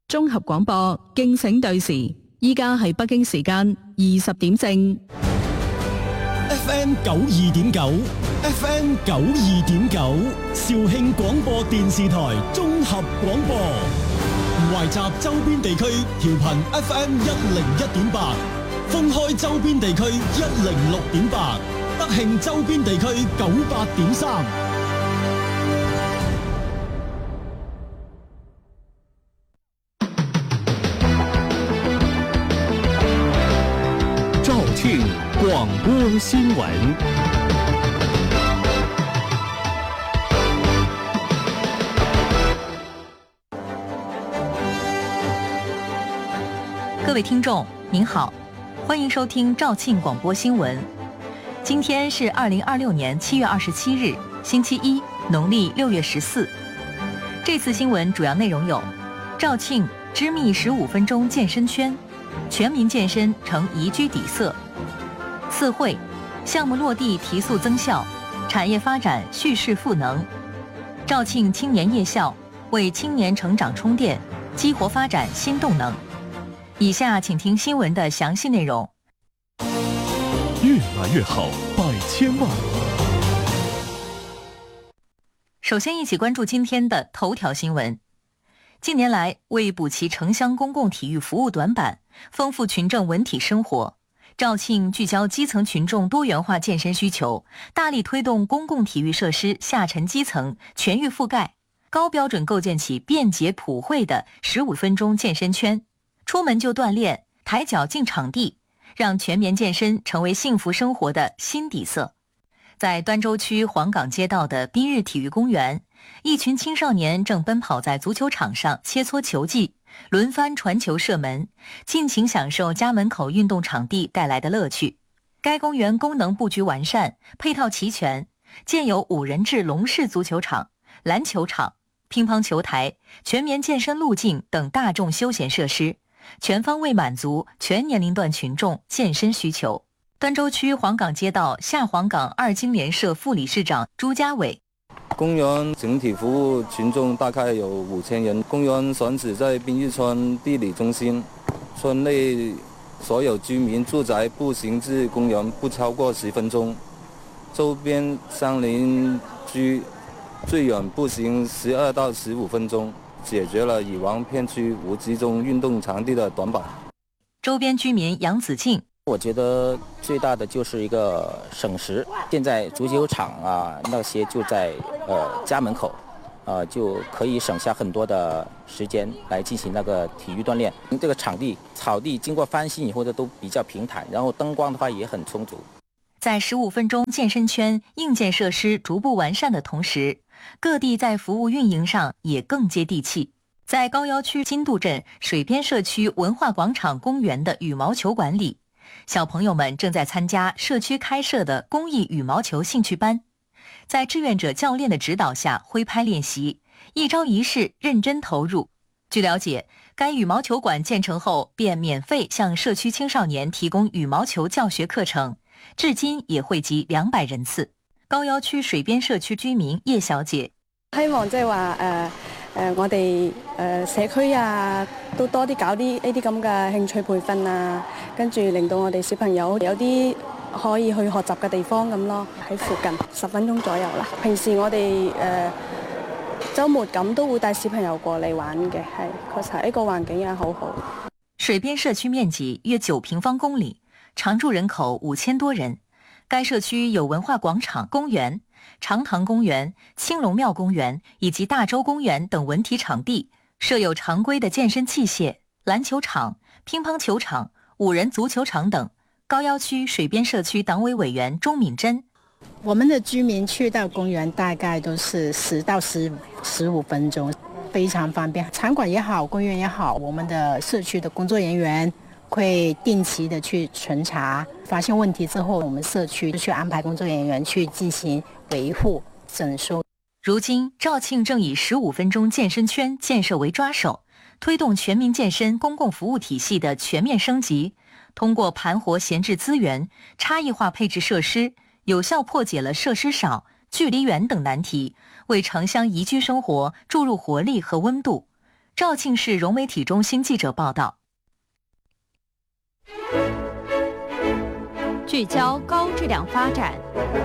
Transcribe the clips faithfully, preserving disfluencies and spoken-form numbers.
綜合廣播，敬請對時。依家係北京時間二十點正。 F M 九二點九 ，F M 九二點九，肇慶廣播電視台綜合廣播，懷集周邊地區調頻 F M 一零一點八，封開周邊地區一零六點八，德慶周邊地區九八點三。 肇慶廣播新聞。 各位聽眾您好，歡迎收聽肇慶廣播新聞。今天是二零二六年七月二十七日，星期一，農曆六月十四。這次新聞主要內容有：肇慶織密十五分鐘健身圈，全民健身成宜居底色；四會項目落地提速增效，產業發展蓄勢賦能；肇慶青年夜校為青年成長充電，激活發展新動能。以下請聽新聞的詳細內容。 越來越好，百千萬。 首先一起關注今天的頭條新聞。近年來，為補齊城鄉公共體育服務短板，豐富群眾文體生活，肇慶聚焦基層群眾多元化健身需求，大力推動公共體育設施下沉基層全域覆蓋，高標準構建起便捷普惠的十五分鐘健身圈。出門就鍛鍊，抬腳進場地，讓全民健身成為幸福生活的新底色。在端州區黃崗街道的賓日體育公園，一群青少年正奔跑在足球場上切磋球技，輪番傳球射門，盡情享受家門口運動場地帶來的樂趣。該公園功能布局完善，配套齊全，建有五人制龍式足球場、籃球場、乒乓球台、全棉健身路徑等大眾休閒設施，全方位滿足全年齡段群眾健身需求。端州區黃崗街道下黃崗二金聯社副理事長朱家偉： 公園整體服務群眾大概有五千人。公園選址在賓日村地理中心，村內所有居民住宅步行至公園不超過十分鐘，周邊山林居最遠步行十二到十五分鐘，解決了以往片區無集中運動場地的短板。 周邊居民楊子敬： 我覺得最大的就是一個省時，現在足球場啊那些就在呃家門口，呃就可以省下很多的時間來進行那個體育鍛鍊。這個場地草地經過翻新以後的都比較平坦，然後燈光的話也很充足。 在十五分鐘健身圈硬件設施逐步完善的同時，各地在服務運營上也更接地氣。在高要區金渡鎮水邊社區文化廣場公園的羽毛球館裡，小朋友們正在參加社區開設的公益羽毛球興趣班，在志願者教練的指導下揮拍練習，一招一式認真投入。據了解，該羽毛球館建成後便免費向社區青少年提供羽毛球教學課程，至今也惠及兩百人次。高要區水邊社區居民葉小姐： 希望即係話誒誒，我哋誒、呃、社區啊，都多啲搞啲呢啲咁嘅興趣培訓啊，跟住令到我哋小朋友有啲可以去學習嘅地方咁咯。喺附近十分鐘左右啦。平時我哋誒、呃、週末咁都會帶小朋友過嚟玩嘅，係確實呢個環境也好好。 水邊社區面積約九平方公里，常住人口五千多人。該社區有文化廣場、公園、長塘公園、青龍廟公園以及大洲公園等文體場地，設有常規的健身器械、籃球場、乒乓球場、五人足球場等。高要區水邊社區黨委委員鍾敏珍： 我們的居民去到公園大概都是十到十十五分鐘，非常方便。場館也好，公園也好，我們的社區的工作人員會定期的去巡查，發現問題之後，我們社區就去安排工作人員去進行維護整修。 如今，肇慶正以十五分鐘健身圈建設為抓手，推動全民健身公共服務體系的全面升級。通過盤活閒置資源、差異化配置設施，有效破解了設施少、距離遠等難題，為城鄉宜居生活注入活力和溫度。 肇庆市融媒体中心记者报道。 聚焦高质量发展。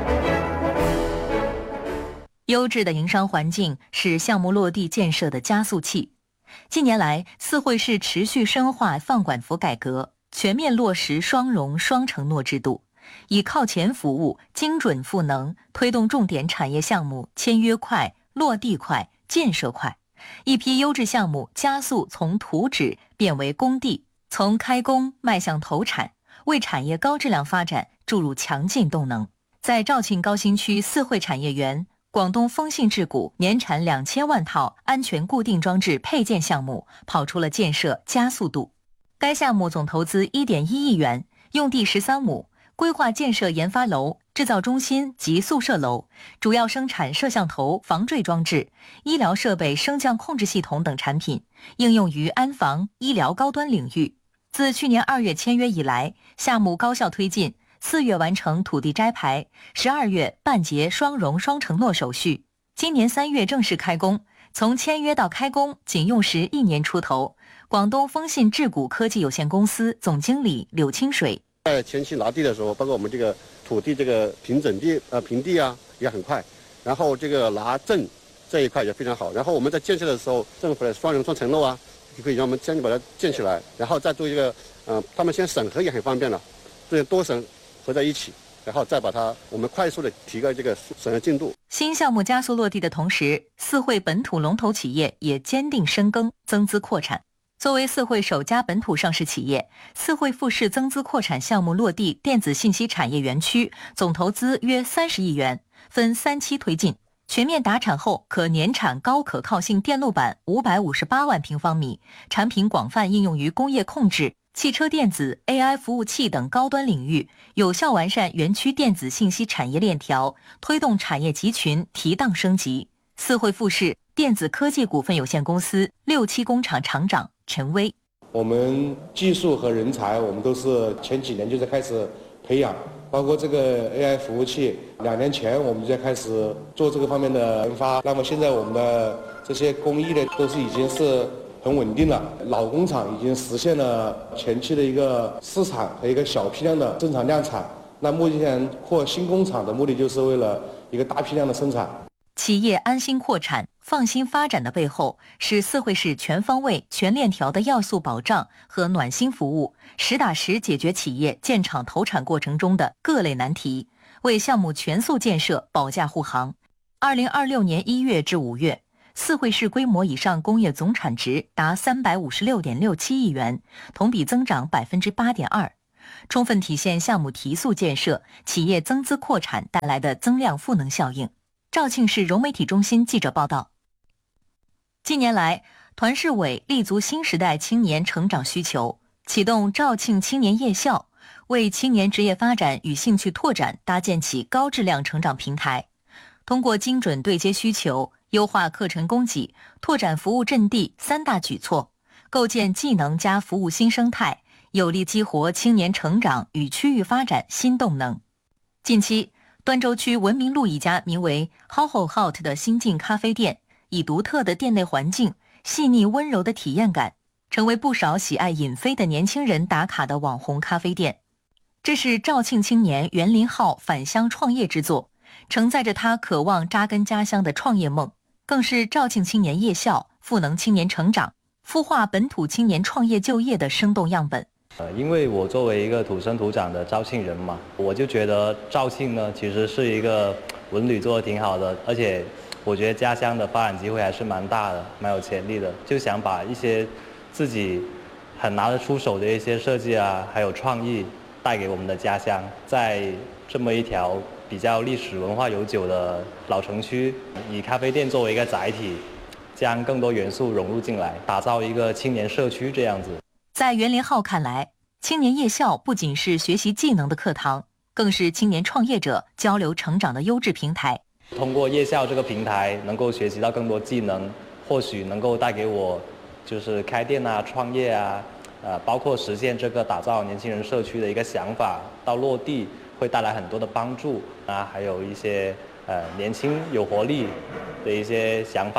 优质的营商环境是项目落地建设的加速器。近年来，四惠市持续深化放管服改革，全面落实双融双承诺制度，以靠前服务、精准赋能，推动重点产业项目签约快、落地快、建设快。一批优质项目加速从图纸变为工地，从开工迈向投产，为产业高质量发展注入强劲动能。在肇庆高新区四惠产业园，广东风信智谷年产两千万套安全固定装置配件项目跑出了建设加速度。该项目总投资 一点一亿元，用地十三亩，规划建设研发楼、制造中心及宿舍楼，主要生产摄像头、防坠装置、医疗设备升降控制系统等产品，应用于安防、医疗高端领域。自去年二月签约以来，项目高效推进，四月完成土地摘牌，十二月办结双融双承诺手续，今年三月正式开工。从签约到开工仅用时一年出头。广东风信智谷科技有限公司总经理柳清水： 在前期拿地的时候，包括我们这个土地这个平整地呃平地啊也很快，然后这个拿证这一块也非常好。然后我们在建设的时候，政府的双融双承诺啊，就可以让我们先把它建起来，然后再做一个呃，他们先审核也很方便了，这些多审合在一起。然后再把它，我们快速的提高这个审核进度。 新项目加速落地的同时，四惠本土龙头企业也坚定深耕，增资扩产。作为四惠首家本土上市企业，四惠富市增资扩产项目落地电子信息产业园区，总投资约三十亿元，分三期推进。全面达产后，可年产高可靠性电路板五百五十八万平方米，产品广泛应用于工业控制、汽车电子、A I 服务器等高端领域，有效完善园区电子信息产业链条，推动产业集群提档升级。四惠富市电子科技股份有限公司六期工厂厂长陈威： 我们技术和人才，我们都是前几年就在开始培养，包括这个 A I 服务器，两年前我们就在开始做这个方面的研发。那么现在我们的这些工艺呢，都是已经是很稳定了，老工厂已经实现了前期的一个试产和一个小批量的正常量产。那目前扩新工厂的目的就是为了一个大批量的生产。 企业安心扩产、放心发展的背后，是四惠市全方位、全链条的要素保障和暖心服务，实打实解决企业建厂投产过程中的各类难题，为项目全速建设保驾护航。二零二六年一月至五月。四惠市规模以上工业总产值达三百五十六点六七亿元，同比增长百分之八点二，充分体现项目提速建设、企业增资扩产带来的增量赋能效应。肇庆市融媒体中心记者报道。近年来，团市委立足新时代青年成长需求，启动肇庆青年夜校，为青年职业发展与兴趣拓展搭建起高质量成长平台。通过精准对接需求、优化课程供给、拓展服务阵地三大举措，构建技能加服务新生态，有力激活青年成长与区域发展新动能。近期，端州区文明路一家名为 Hoho Hot 的新晋咖啡店，以独特的店内环境、细腻温柔的体验感，成为不少喜爱饮啡的年轻人打卡的网红咖啡店。这是肇庆青年袁林浩返乡创业之作，承载着他渴望扎根家乡的创业梦，更是肇庆青年夜校赋能青年成长、孵化本土青年创业就业的生动样本。 呃，因为我作为一个土生土长的肇庆人嘛，我就觉得肇庆呢其实是一个文旅做得挺好的，而且我觉得家乡的发展机会还是蛮大的，蛮有潜力的，就想把一些自己很拿得出手的一些设计啊，还有创意带给我们的家乡。在这么一条比较历史文化悠久的老城区，以咖啡店作为一个载体，将更多元素融入进来，打造一个青年社区这样子。 在袁林浩看来，青年夜校不仅是学习技能的课堂，更是青年创业者交流成长的优质平台。 通过夜校这个平台，能够学习到更多技能，或许能够带给我就是开店啊、创业啊，呃，包括实现这个打造年轻人社区的一个想法，到落地会带来很多的帮助啊，还有一些呃年轻有活力的一些想法。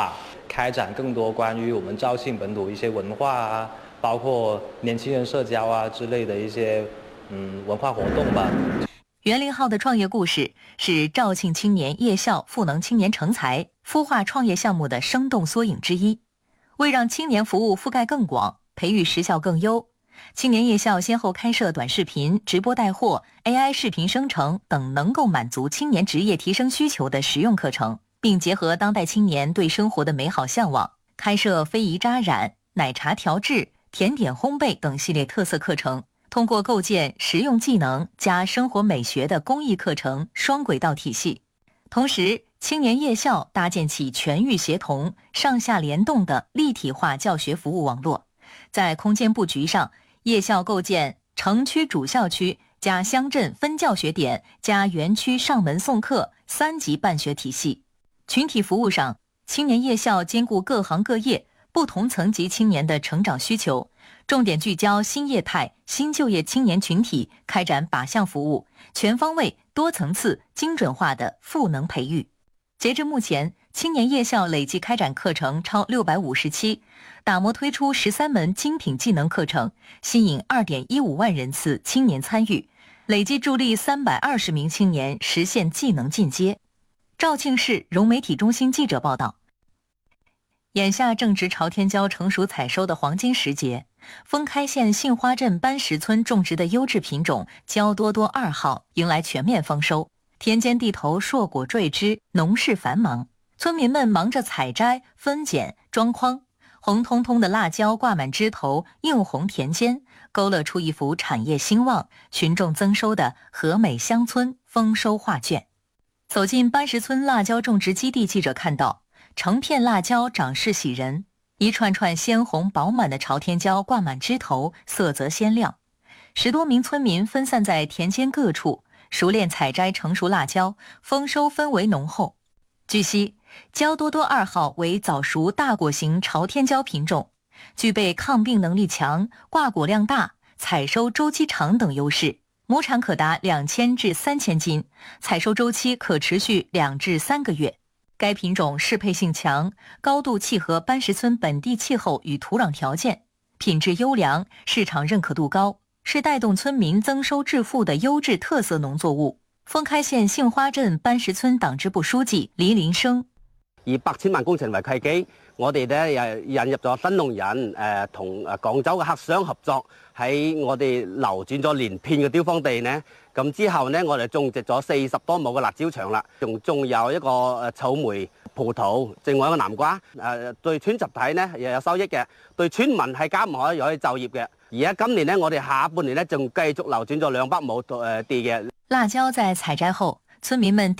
開展更多關於我們肇慶本土一些文化啊，包括年輕人社交啊之類的一些嗯文化活動吧。 園林號的創業故事是肇慶青年夜校賦能青年成才、孵化創業項目的生動縮影之一。為讓青年服務覆蓋更廣，培育實效更優，青年夜校先後開設短視頻、直播帶貨、A I 視頻生成等能夠滿足青年職業提升需求的實用課程，並結合當代青年對生活的美好向往，開設非遺紮染、奶茶調製、甜點烘焙等系列特色課程，通過構建實用技能加生活美學的公益課程雙軌道體系。同時，青年夜校搭建起全域協同、上下聯動的立體化教學服務網絡。在空間布局上，夜校構建城區主校區加鄉鎮分教學點加園區上門送客三級辦學體系。群體服務上，青年夜校兼顧各行各業、不同層級青年的成長需求，重點聚焦新業態、新就業青年群體，開展靶向服務，全方位、多層次、精準化的賦能培育。截至目前，青年夜校累計開展課程超六百五十期，打磨推出十三門精品技能課程，吸引二點一五萬人次青年參與，累計助力三百二十名青年實現技能進階。肇慶市融媒體中心記者報道。眼下正值朝天椒成熟採收的黃金時節，封開縣杏花鎮班石村種植的優質品種椒多多二號迎來全面豐收。田間地頭碩果墜枝，農事繁忙，村民們忙着採摘、分揀、裝筐，紅彤彤的辣椒掛滿枝頭，映紅田間，勾勒出一幅產業興旺、群眾增收的和美鄉村豐收畫卷。走進班石村辣椒種植基地，記者看到成片辣椒長勢喜人，一串串鮮紅飽滿的朝天椒掛滿枝頭，色澤鮮亮。十多名村民分散在田間各處，熟練採摘成熟辣椒，豐收氛圍濃厚。據悉，椒多多二號為早熟大果型朝天椒品種，具備抗病能力強、掛果量大、採收周期長等優勢，亩產可達兩千至三千斤，採收周期可持續兩至三個月。該品種適配性強，高度契合班石村本地氣候與土壤條件，品質優良，市場認可度高，是帶動村民增收致富的優質特色農作物。封開縣杏花鎮班石村黨支部書記黎林生： 以百千萬工程為契機，我哋咧又引入咗新農人，誒同誒廣州嘅黑商合作，喺我哋流轉咗連片嘅雕荒地呢。咁之後呢，我哋種植咗四十多畝嘅辣椒場啦，仲仲有一個誒草莓、葡萄，另外一個南瓜。誒對村集體呢又有收益嘅，對村民係加唔可以又可以就業嘅。而家今年呢，我哋下半年呢仲繼續流轉咗兩百畝誒地嘅辣椒。在採摘後，村民們